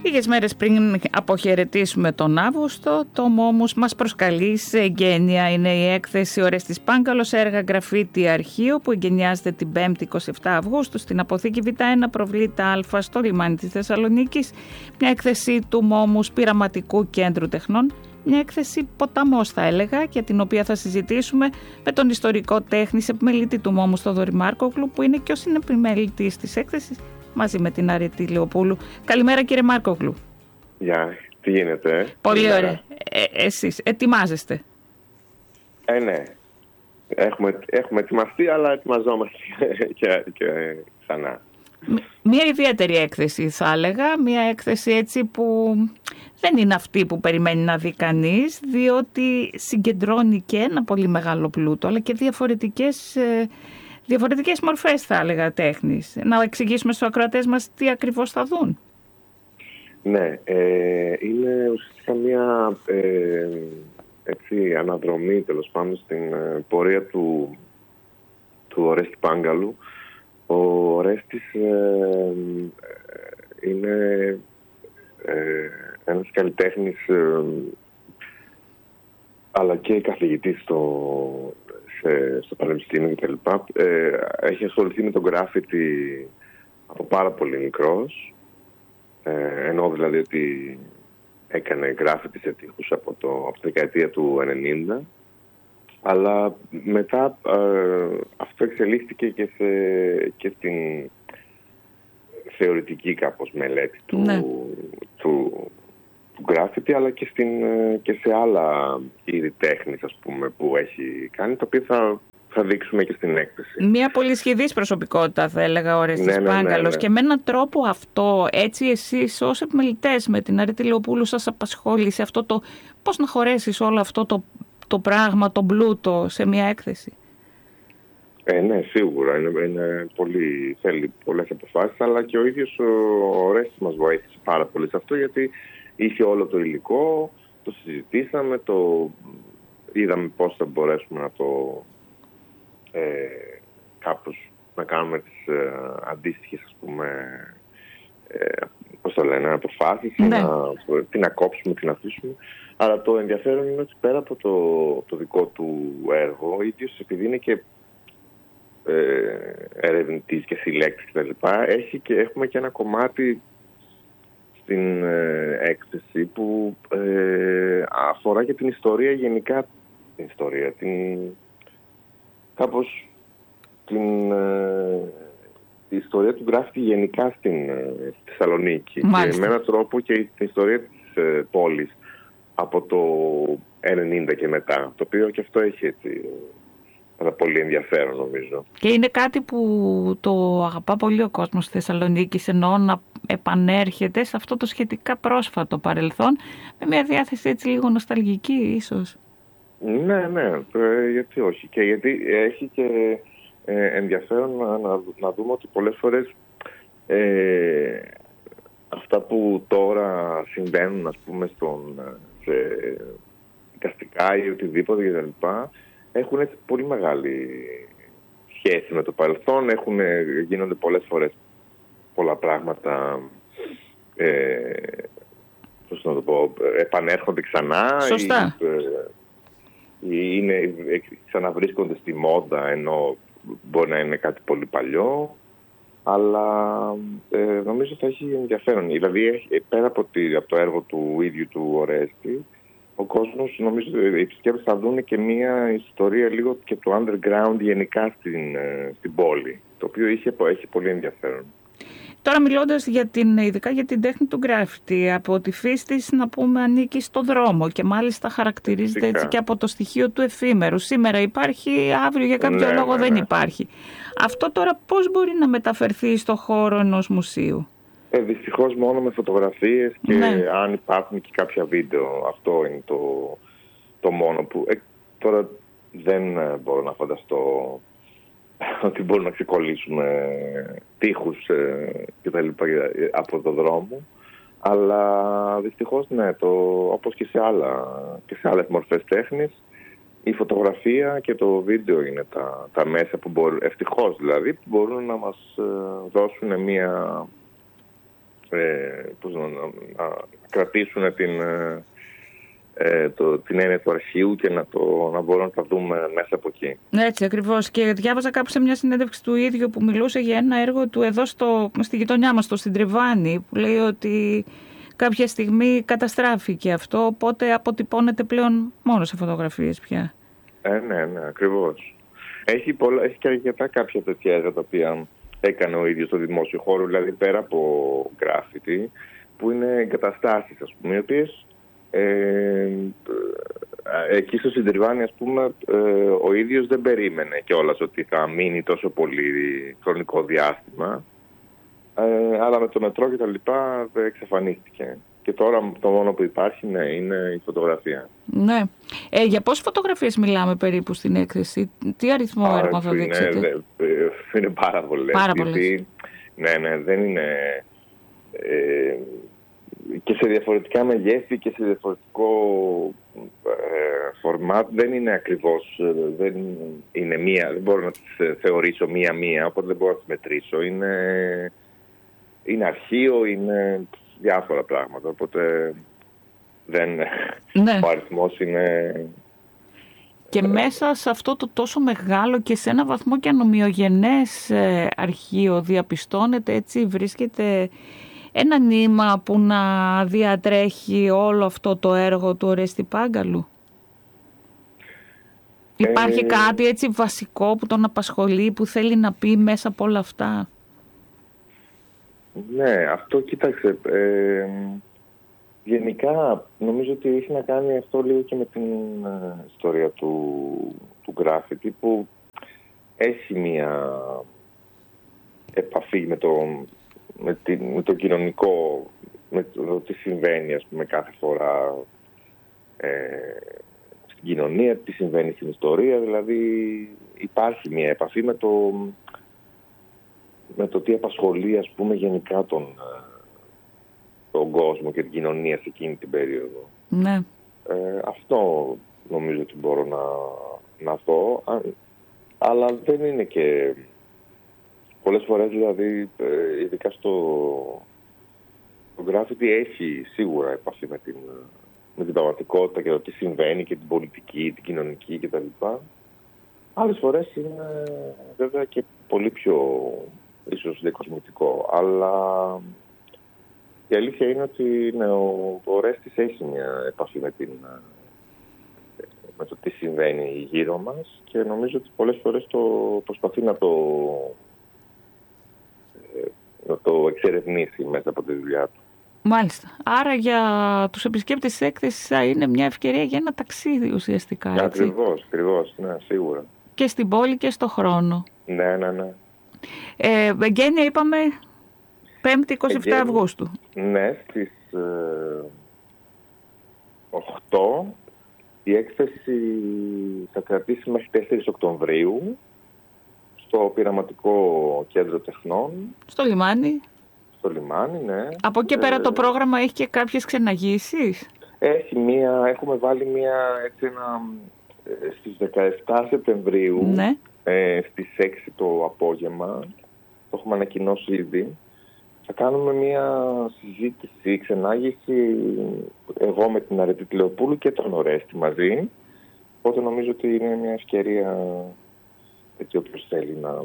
Λίγες μέρες πριν αποχαιρετήσουμε τον Αύγουστο, το Μόμους μας προσκαλεί σε εγγένεια. Είναι η έκθεση Ορέστης Πάγκαλος, έργα γραφίτι αρχείο, που εγγενιάζεται την 5η 27 Αυγούστου στην αποθήκη Β1 Προβλήτα Α στο λιμάνι της Θεσσαλονίκης. Μια έκθεση του Μόμους Πειραματικού Κέντρου Τεχνών. Μια έκθεση ποταμός, θα έλεγα, για την οποία θα συζητήσουμε με τον ιστορικό τέχνης επιμελητή του Μόμου Θοδωρή Μάρκογλου, που είναι και ο συνεπιμελητής της έκθεσης, μαζί με την Αρετή Λεοπούλου. Καλημέρα, κύριε Μάρκογλου. Γεια, τι γίνεται? Πολύ ωραία. Εσείς ετοιμάζεστε? Ναι. Έχουμε ετοιμαστεί, αλλά ετοιμαζόμαστε και ξανά. Μια ιδιαίτερη έκθεση, θα έλεγα. Μια έκθεση έτσι που δεν είναι αυτή που περιμένει να δει κανείς, διότι συγκεντρώνει και ένα πολύ μεγάλο πλούτο, αλλά και διαφορετικές μορφές, θα έλεγα, τέχνης. Να εξηγήσουμε στους ακροατές μας τι ακριβώς θα δουν. Ναι, είναι ουσιαστικά μια αναδρομή, τέλος πάντων, στην πορεία του Ορέστη Πάγκαλου. Ο Ορέστης είναι ένας καλλιτέχνης, αλλά και καθηγητής στο Πανεπιστήμιο κτλ. Έχει ασχοληθεί με τον γκράφιτι από πάρα πολύ μικρός, ενώ δηλαδή ότι έκανε γκράφιτι σε τοίχους από τη δεκαετία του 90, αλλά μετά αυτό εξελίχθηκε και στην θεωρητική κάπως μελέτη του γκράφιτι, αλλά και σε άλλα είδη τέχνης, ας πούμε, που έχει κάνει, το οποίο θα δείξουμε και στην έκθεση. Μια πολυσχηδής προσωπικότητα, θα έλεγα, ο Ορέστης Πάγκαλος. Ναι. Και με έναν τρόπο αυτό, έτσι εσείς ως επιμελητές με την Αρετή Λεοπούλου σας απασχόλησε αυτό το πώς να χωρέσεις όλο αυτό το πράγμα, τον πλούτο σε μια έκθεση? Ναι, σίγουρα. Θέλει πολλές αποφάσεις, αλλά και ο ίδιος ο Ορέστης μας βοήθησε πάρα πολύ σε αυτό, γιατί είχε όλο το υλικό, το συζητήσαμε, είδαμε πώς θα μπορέσουμε να το κάπως να κάνουμε τις αντίστοιχες, ας πούμε, αποφάσεις, ναι. Τι να κόψουμε, τι να αφήσουμε. Αλλά το ενδιαφέρον είναι ότι πέρα από το δικό του έργο, ο ίδιος, επειδή είναι και ερευνητής και συλλέκτης κτλ., έχουμε και ένα κομμάτι στην έκθεση που αφορά και την ιστορία γενικά, την ιστορία του γκράφιτι γενικά στη Θεσσαλονίκη. Μάλιστα. Και με έναν τρόπο και την ιστορία της πόλης από το 90 και μετά, το οποίο και αυτό έχει έτσι ένα πολύ ενδιαφέρον, νομίζω. Και είναι κάτι που το αγαπά πολύ ο κόσμος στη Θεσσαλονίκη, εννοώ να επανέρχεται σε αυτό το σχετικά πρόσφατο παρελθόν, με μια διάθεση έτσι λίγο νοσταλγική ίσως. Ναι, γιατί όχι. Και γιατί έχει και ενδιαφέρον να δούμε ότι πολλές φορές αυτά που τώρα συμβαίνουν, ας πούμε, σε δικαστικά ή οτιδήποτε κτλ., έχουν έτσι πολύ μεγάλη σχέση με το παρελθόν. Γίνονται πολλές φορές πολλά πράγματα, πώς να το πω, επανέρχονται ξανά. Σωστά. Ή ξαναβρίσκονται στη μόδα, ενώ μπορεί να είναι κάτι πολύ παλιό. Αλλά νομίζω θα έχει ενδιαφέρον. Δηλαδή, πέρα από το έργο του ίδιου του Ορέστη, ο κόσμος, νομίζω, οι επισκέπτες θα δουν και μια ιστορία λίγο και του underground γενικά στην πόλη, το οποίο έχει πολύ ενδιαφέρον. Τώρα, μιλώντας ειδικά για την τέχνη του γκράφιτι, από τη φύση της, να πούμε, ανήκει στο δρόμο και μάλιστα χαρακτηρίζεται έτσι και από το στοιχείο του εφήμερου. Σήμερα υπάρχει, αύριο για κάποιο λόγο δεν υπάρχει. Αυτό τώρα πώς μπορεί να μεταφερθεί στο χώρο ενός μουσείου? Δυστυχώς μόνο με φωτογραφίες και αν υπάρχουν και κάποια βίντεο. Αυτό είναι το μόνο που τώρα δεν μπορώ να φανταστώ ότι μπορούμε να ξεκολλήσουμε τείχους και τα λοιπά από το δρόμο. Αλλά δυστυχώς όπως και σε άλλες μορφές τέχνης, η φωτογραφία και το βίντεο είναι τα μέσα που μπορούν, ευτυχώς δηλαδή, που μπορούν να μας δώσουν μια να κρατήσουν την έννοια του αρχείου και να μπορούν να τα δούμε μέσα από εκεί. Έτσι ακριβώς. Και διάβαζα κάπου σε μια συνέντευξη του ίδιου που μιλούσε για ένα έργο του εδώ στη γειτονιά μας, στο Συντριβάνι, που λέει ότι κάποια στιγμή καταστράφηκε αυτό, οπότε αποτυπώνεται πλέον μόνο σε φωτογραφίες πια. Ναι, ακριβώς. Έχει και αρκετά κάποια τέτοια έργα τα οποία έκανε ο ίδιος στο δημόσιο χώρο, δηλαδή πέρα από γκράφιτι, που είναι εγκαταστάσεις, ας πούμε, οι οποίες εκεί στο Συντριβάνι, ας πούμε, ο ίδιος δεν περίμενε κιόλας ότι θα μείνει τόσο πολύ χρονικό διάστημα, αλλά με το μετρό και τα λοιπά εξαφανίστηκε. Και τώρα το μόνο που υπάρχει είναι η φωτογραφία. Ναι. Για πόσες φωτογραφίες μιλάμε περίπου στην έκθεση? Τι αριθμό έργων θα δείξετε? Είναι πάρα πολλές. Ναι, δεν είναι... και σε διαφορετικά μεγέθη και σε διαφορετικό φορμάτ, δεν είναι ακριβώς, δεν είναι μία, δεν μπορώ να τις θεωρήσω μία-μία, οπότε δεν μπορώ να τις μετρήσω. Είναι αρχείο, είναι διάφορα πράγματα, οπότε ο αριθμός είναι... Και μέσα σε αυτό το τόσο μεγάλο και σε ένα βαθμό και ανομοιογενές αρχείο διαπιστώνεται, έτσι, βρίσκεται ένα νήμα που να διατρέχει όλο αυτό το έργο του Ορέστη Πάγκαλου? Υπάρχει κάτι έτσι βασικό που τον απασχολεί, που θέλει να πει μέσα από όλα αυτά? Ναι, αυτό κοίταξε. Γενικά νομίζω ότι έχει να κάνει αυτό λίγο και με την ιστορία του γκράφιτι, που έχει μια επαφή με το κοινωνικό, με το τι συμβαίνει, ας πούμε, κάθε φορά στην κοινωνία, τι συμβαίνει στην ιστορία. Δηλαδή υπάρχει μια επαφή με το τι απασχολεί, ας πούμε, γενικά τον κόσμο και την κοινωνία σε εκείνη την περίοδο. Ναι. Αυτό νομίζω ότι μπορώ να δω, αλλά δεν είναι και... Πολλές φορές, δηλαδή, ειδικά στο γκράφιτι έχει σίγουρα επαφή με την πραγματικότητα και το τι συμβαίνει και την πολιτική, την κοινωνική κτλ. Άλλες φορές είναι βέβαια και πολύ πιο ίσως διακοσμητικό, αλλά η αλήθεια είναι ότι ο Ορέστης έχει μια επαφή με το τι συμβαίνει γύρω μας, και νομίζω ότι πολλές φορές προσπαθεί να το εξερευνήσει μέσα από τη δουλειά του. Μάλιστα. Άρα για τους επισκέπτες της έκθεσης είναι μια ευκαιρία για ένα ταξίδι ουσιαστικά, έτσι? Ακριβώς, ναι, σίγουρα. Και στην πόλη και στο χρόνο. Ναι. Εγγένεια είπαμε 5η 27 Αυγούστου. Ναι, στις 8 η έκθεση θα κρατήσει μέχρι 4 Οκτωβρίου στο Πειραματικό Κέντρο Τεχνών. Στο λιμάνι, ναι. Από εκεί πέρα το πρόγραμμα έχει και κάποιες ξεναγήσεις? Έχουμε βάλει στις 17 Σεπτεμβρίου, ναι. Στις 6 το απόγευμα, το έχουμε ανακοινώσει ήδη. Θα κάνουμε μια συζήτηση, ξενάγηση, εγώ με την Αρετή Τηλεοπούλου και τον Ορέστη μαζί. Οπότε νομίζω ότι είναι μια ευκαιρία έτσι όποιος θέλει να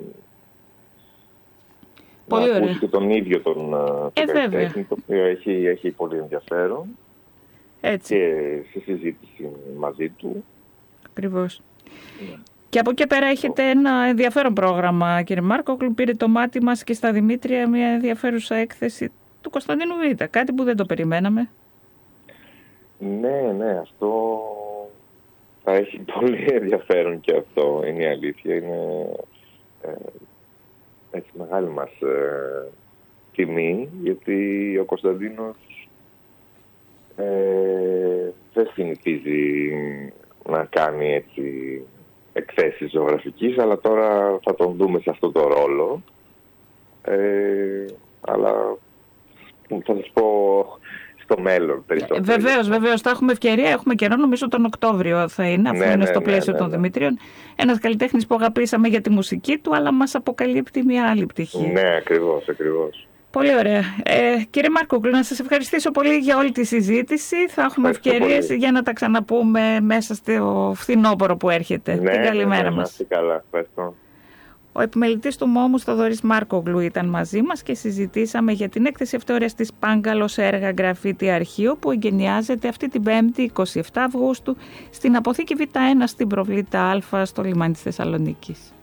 ακούσει και τον ίδιο τον καλλιτέχνη, το οποίο έχει πολύ ενδιαφέρον. Έτσι. Και σε συζήτηση μαζί του. Ακριβώς. Ναι. Και από εκεί πέρα έχετε ένα ενδιαφέρον πρόγραμμα, κύριε Μάρκογλου. Πήρε το μάτι μας και στα Δημήτρια μια ενδιαφέρουσα έκθεση του Κωνσταντίνου Β. Κάτι που δεν το περιμέναμε. Ναι, αυτό θα έχει πολύ ενδιαφέρον και αυτό, είναι η αλήθεια. Είναι έτσι μεγάλη μας τιμή, γιατί ο Κωνσταντίνος δεν συνηθίζει να κάνει έτσι εκθέσεις ζωγραφικής, αλλά τώρα θα τον δούμε σε αυτό το ρόλο. Αλλά θα σας πω στο μέλλον περισσότερο. Βεβαίως, θα έχουμε ευκαιρία, έχουμε καιρό, νομίζω τον Οκτώβριο θα είναι, αφού είναι στο πλαίσιο των Δημητρίων. Ένας καλλιτέχνης που αγαπήσαμε για τη μουσική του, αλλά μας αποκαλύπτει μια άλλη πτυχή. Ναι, ακριβώς. Πολύ ωραία. Κύριε Μάρκογλου, να σας ευχαριστήσω πολύ για όλη τη συζήτηση. Θα έχουμε ευκαιρίες για να τα ξαναπούμε μέσα στο φθινόπωρο που έρχεται. Ναι, την καλημέρα μας. Καλά, ευχαριστώ. Ο επιμελητής του ΜΟΜΟΥ Θοδωρής Μάρκογλου ήταν μαζί μας και συζητήσαμε για την έκθεση αυτορίας της Πάγκαλο σε έργα γραφίτι αρχείο που εγκαινιάζεται αυτή την 5η 27 Αυγούστου στην αποθήκη Β1 στην Προβλήτα Α στο λιμάνι της Θεσσαλονίκης.